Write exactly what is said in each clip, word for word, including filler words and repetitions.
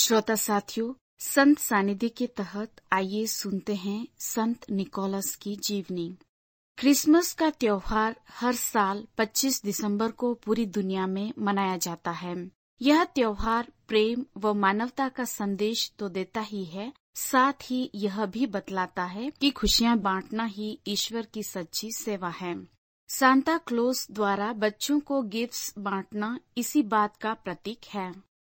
श्रोता साथियों, संत सानिध्य के तहत आइए सुनते हैं संत निकोलस की जीवनी। क्रिसमस का त्योहार हर साल पच्चीस दिसंबर को पूरी दुनिया में मनाया जाता है। यह त्योहार प्रेम व मानवता का संदेश तो देता ही है, साथ ही यह भी बतलाता है कि खुशियां बांटना ही ईश्वर की सच्ची सेवा है। सांता क्लॉस द्वारा बच्चों को गिफ्ट्स बांटना इसी बात का प्रतीक है।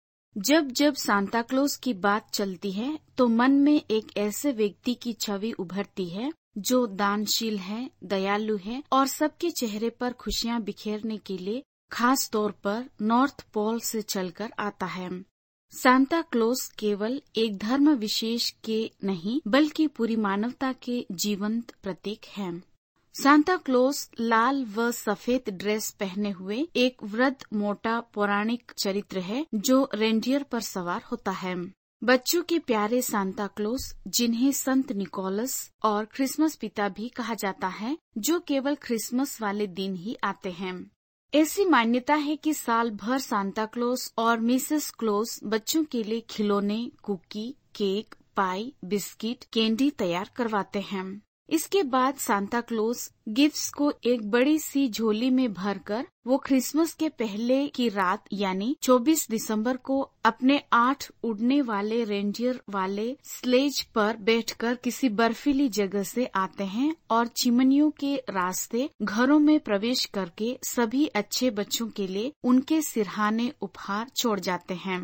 जब जब सांता क्लॉस की बात चलती है तो मन में एक ऐसे व्यक्ति की छवि उभरती है जो दानशील है, दयालु है और सबके चेहरे पर खुशियां बिखेरने के लिए खास तौर पर नॉर्थ पोल से चलकर आता है। सांता क्लॉस केवल एक धर्म विशेष के नहीं बल्कि पूरी मानवता के जीवंत प्रतीक है। सांता क्लॉस लाल व सफेद ड्रेस पहने हुए एक वृद्ध मोटा पौराणिक चरित्र है जो रेंडियर पर सवार होता है। बच्चों के प्यारे सांता क्लॉस, जिन्हें संत निकोलस और क्रिसमस पिता भी कहा जाता है, जो केवल क्रिसमस वाले दिन ही आते हैं। ऐसी मान्यता है कि साल भर सांता क्लॉस और मिसेस क्लॉस बच्चों के लिए खिलौने, कुकी, केक, पाई, बिस्किट, कैंडी तैयार करवाते हैं। इसके बाद सांता क्लॉस गिफ्ट्स को एक बड़ी सी झोली में भरकर वो क्रिसमस के पहले की रात यानी चौबीस दिसंबर को अपने आठ उड़ने वाले रेंडियर वाले स्लेज पर बैठकर किसी बर्फीली जगह से आते हैं और चिमनियों के रास्ते घरों में प्रवेश करके सभी अच्छे बच्चों के लिए उनके सिरहाने उपहार छोड़ जाते हैं।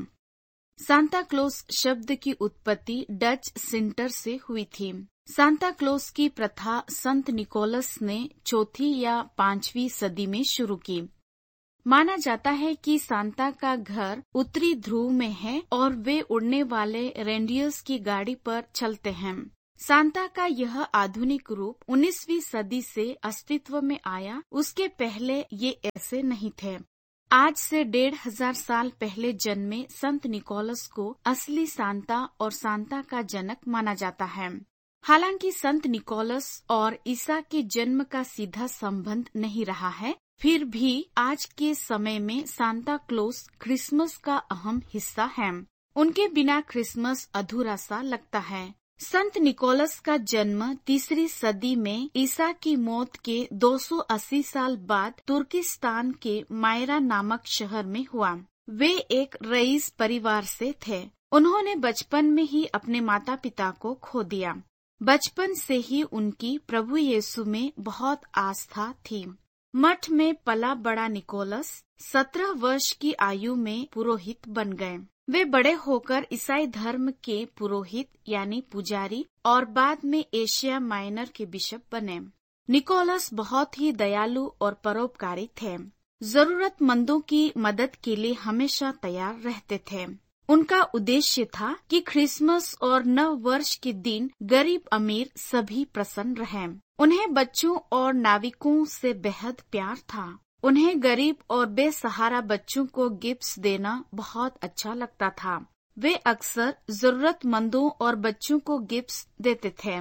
सांता क्लॉस शब्द की उत्पत्ति डच सिंटर से हुई थी। सांता क्लॉस की प्रथा संत निकोलस ने चौथी या पांचवी सदी में शुरू की। माना जाता है कि सांता का घर उत्तरी ध्रुव में है और वे उड़ने वाले रेंडियर्स की गाड़ी पर चलते हैं। सांता का यह आधुनिक रूप उन्नीसवीं सदी से अस्तित्व में आया, उसके पहले ये ऐसे नहीं थे। आज से डेढ़ हजार साल पहले जन्मे संत निकोलस को असली सांता और सांता का जनक माना जाता है। हालांकि संत निकोलस और ईसा के जन्म का सीधा संबंध नहीं रहा है, फिर भी आज के समय में सांता क्लॉस क्रिसमस का अहम हिस्सा है। उनके बिना क्रिसमस अधूरा सा लगता है। संत निकोलस का जन्म तीसरी सदी में ईसा की मौत के दो सौ अस्सी साल बाद तुर्किस्तान के मायरा नामक शहर में हुआ। वे एक रईस परिवार से थे। उन्होंने बचपन में ही अपने माता पिता को खो दिया। बचपन से ही उनकी प्रभु यीशु में बहुत आस्था थी। मठ में पला बड़ा निकोलस सत्रह वर्ष की आयु में पुरोहित बन गए। वे बड़े होकर ईसाई धर्म के पुरोहित यानी पुजारी और बाद में एशिया माइनर के बिशप बने। निकोलस बहुत ही दयालु और परोपकारी थे। जरूरतमंदों की मदद के लिए हमेशा तैयार रहते थे। उनका उद्देश्य था कि क्रिसमस और नव वर्ष के दिन गरीब अमीर सभी प्रसन्न रहें। उन्हें बच्चों और नाविकों से बेहद प्यार था। उन्हें गरीब और बेसहारा बच्चों को गिफ्ट्स देना बहुत अच्छा लगता था। वे अक्सर जरूरतमंदों और बच्चों को गिफ्ट्स देते थे।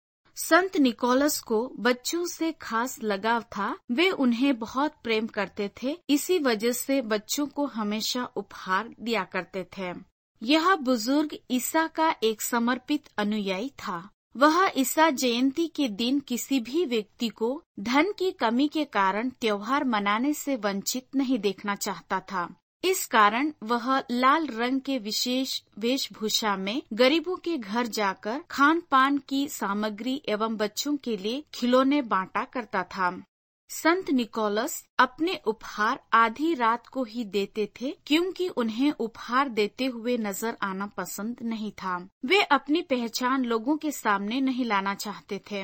संत निकोलस को बच्चों से खास लगाव था। वे उन्हें बहुत प्रेम करते थे, इसी वजह से बच्चों को हमेशा उपहार दिया करते थे। यह बुजुर्ग ईसा का एक समर्पित अनुयायी था। वह ईसा जयंती के दिन किसी भी व्यक्ति को धन की कमी के कारण त्योहार मनाने से वंचित नहीं देखना चाहता था। इस कारण वह लाल रंग के विशेष वेशभूषा में गरीबों के घर जाकर खान पान की सामग्री एवं बच्चों के लिए खिलौने बांटा करता था। संत निकोलस अपने उपहार आधी रात को ही देते थे, क्योंकि उन्हें उपहार देते हुए नजर आना पसंद नहीं था। वे अपनी पहचान लोगों के सामने नहीं लाना चाहते थे।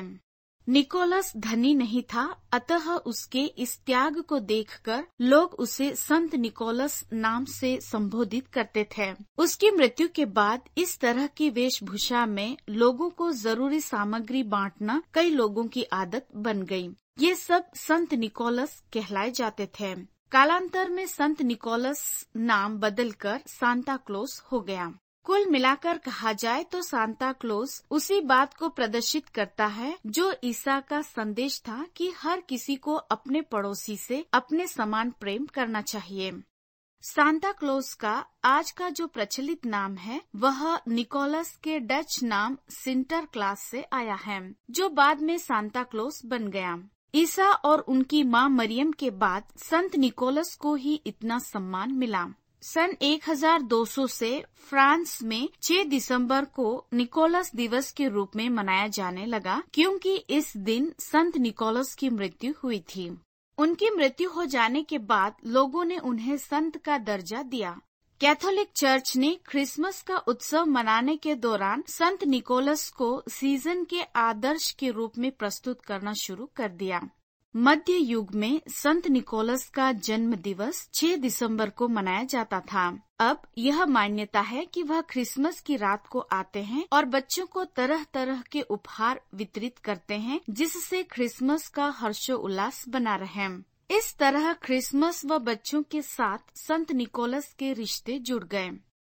निकोलस धनी नहीं था, अतः उसके इस त्याग को देखकर लोग उसे संत निकोलस नाम से संबोधित करते थे। उसकी मृत्यु के बाद इस तरह की वेशभूषा में लोगों को जरूरी सामग्री बांटना कई लोगों की आदत बन गई। ये सब संत निकोलस कहलाए जाते थे। कालांतर में संत निकोलस नाम बदलकर सांता क्लॉस हो गया। कुल मिलाकर कहा जाए तो सांता क्लॉस उसी बात को प्रदर्शित करता है जो ईसा का संदेश था कि हर किसी को अपने पड़ोसी से अपने समान प्रेम करना चाहिए। सांता क्लॉस का आज का जो प्रचलित नाम है वह निकोलस के डच नाम सिंटरक्लास से आया है, जो बाद में सांता क्लॉस बन गया। ईसा और उनकी माँ मरियम के बाद संत निकोलस को ही इतना सम्मान मिला। सन एक हज़ार दो सौ से फ्रांस में छह दिसंबर को निकोलस दिवस के रूप में मनाया जाने लगा, क्योंकि इस दिन संत निकोलस की मृत्यु हुई थी। उनकी मृत्यु हो जाने के बाद लोगों ने उन्हें संत का दर्जा दिया। कैथोलिक चर्च ने क्रिसमस का उत्सव मनाने के दौरान संत निकोलस को सीजन के आदर्श के रूप में प्रस्तुत करना शुरू कर दिया। मध्य युग में संत निकोलस का जन्म दिवस छह दिसंबर को मनाया जाता था। अब यह मान्यता है कि वह क्रिसमस की रात को आते हैं और बच्चों को तरह तरह के उपहार वितरित करते हैं, जिससे क्रिसमस का हर्षोल्लास बना रहे। इस तरह क्रिसमस व बच्चों के साथ संत निकोलस के रिश्ते जुड़ गए।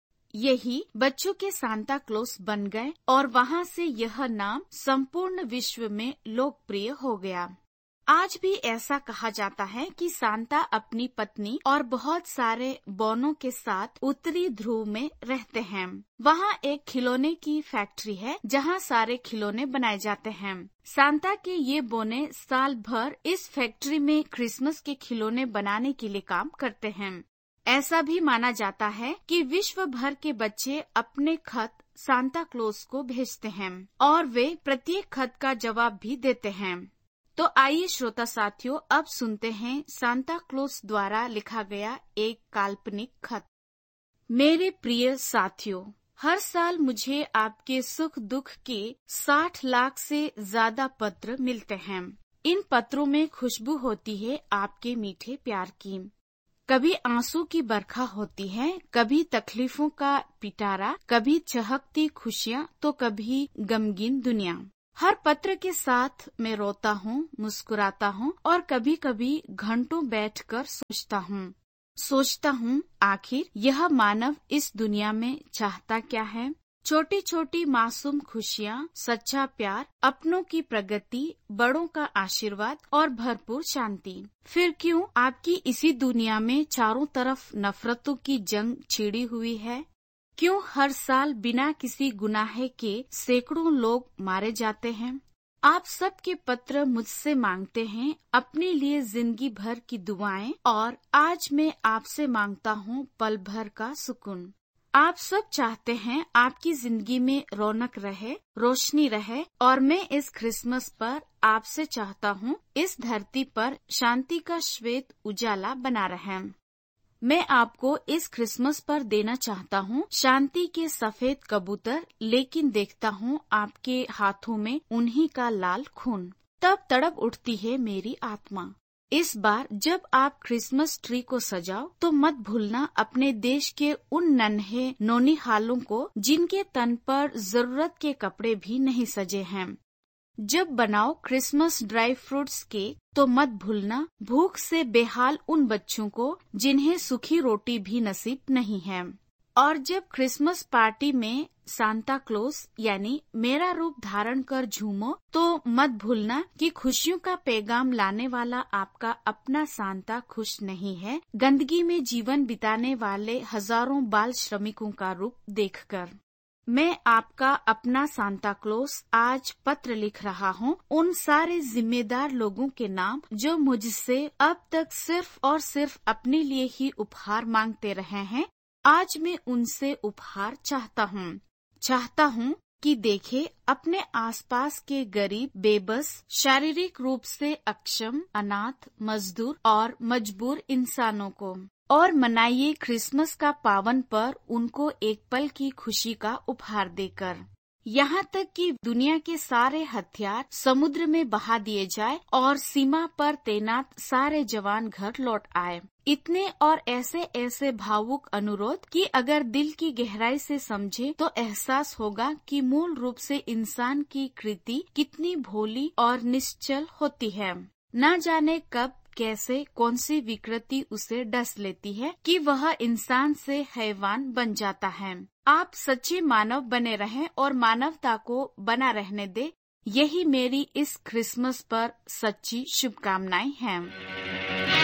यही बच्चों के सांता क्लॉस बन गए और वहाँ से यह नाम संपूर्ण विश्व में लोकप्रिय हो गया। आज भी ऐसा कहा जाता है कि सांता अपनी पत्नी और बहुत सारे बौनों के साथ उत्तरी ध्रुव में रहते हैं। वहाँ एक खिलौने की फैक्ट्री है जहाँ सारे खिलौने बनाए जाते हैं। सांता के ये बौने साल भर इस फैक्ट्री में क्रिसमस के खिलौने बनाने के लिए काम करते हैं। ऐसा भी माना जाता है कि विश्व भर के बच्चे अपने खत सांता क्लॉस को भेजते हैं और वे प्रत्येक खत का जवाब भी देते हैं। तो आइए श्रोता साथियों, अब सुनते हैं सांता क्लॉस द्वारा लिखा गया एक काल्पनिक खत। मेरे प्रिय साथियों, हर साल मुझे आपके सुख दुख के साठ लाख से ज्यादा पत्र मिलते हैं। इन पत्रों में खुशबू होती है आपके मीठे प्यार की। कभी आंसू की बरखा होती है, कभी तकलीफों का पिटारा, कभी चहकती खुशियाँ, तो कभी गमगीन दुनिया। हर पत्र के साथ मैं रोता हूँ, मुस्कुराता हूँ और कभी कभी घंटों बैठकर सोचता हूँ सोचता हूँ आखिर यह मानव इस दुनिया में चाहता क्या है। छोटी छोटी मासूम खुशियाँ, सच्चा प्यार, अपनों की प्रगति, बड़ों का आशीर्वाद और भरपूर शांति। फिर क्यों आपकी इसी दुनिया में चारों तरफ नफरतों की जंग छिड़ी हुई है? क्यों हर साल बिना किसी गुनाह के सैकड़ों लोग मारे जाते हैं? आप सबके पत्र मुझसे मांगते हैं अपने लिए जिंदगी भर की दुआएं, और आज मैं आपसे मांगता हूँ पल भर का सुकून। आप सब चाहते हैं आपकी जिंदगी में रौनक रहे, रोशनी रहे, और मैं इस क्रिसमस पर आपसे चाहता हूँ इस धरती पर शांति का श्वेत उजाला बना रहे। मैं आपको इस क्रिसमस पर देना चाहता हूँ शांति के सफेद कबूतर, लेकिन देखता हूँ आपके हाथों में उन्हीं का लाल खून। तब तड़प उठती है मेरी आत्मा। इस बार जब आप क्रिसमस ट्री को सजाओ तो मत भूलना अपने देश के उन नन्हे नौनिहालों को जिनके तन पर जरूरत के कपड़े भी नहीं सजे हैं। जब बनाओ क्रिसमस ड्राई फ्रूट्स केक तो मत भूलना भूख से बेहाल उन बच्चों को जिन्हें सूखी रोटी भी नसीब नहीं है। और जब क्रिसमस पार्टी में सांता क्लॉस यानी मेरा रूप धारण कर झूमो तो मत भूलना कि खुशियों का पैगाम लाने वाला आपका अपना सांता खुश नहीं है, गंदगी में जीवन बिताने वाले हजारों बाल श्रमिकों का रूप देखकर। मैं आपका अपना सांता क्लॉस आज पत्र लिख रहा हूँ उन सारे जिम्मेदार लोगों के नाम जो मुझसे अब तक सिर्फ और सिर्फ अपने लिए ही उपहार मांगते रहे हैं। आज मैं उनसे उपहार चाहता हूँ चाहता हूँ कि देखे अपने आसपास के गरीब, बेबस, शारीरिक रूप से अक्षम, अनाथ, मजदूर और मजबूर इंसानों को, और मनाइए क्रिसमस का पावन पर्व उनको एक पल की खुशी का उपहार देकर। यहाँ तक कि दुनिया के सारे हथियार समुद्र में बहा दिए जाए और सीमा पर तैनात सारे जवान घर लौट आए। इतने और ऐसे ऐसे भावुक अनुरोध कि अगर दिल की गहराई से समझे तो एहसास होगा कि मूल रूप से इंसान की कृति कितनी भोली और निश्चल होती है। न जाने कब कैसे कौन सी विकृति उसे डस लेती है कि वह इंसान से हैवान बन जाता है। आप सच्चे मानव बने रहें और मानवता को बना रहने दे, यही मेरी इस क्रिसमस पर सच्ची शुभकामनाएं हैं।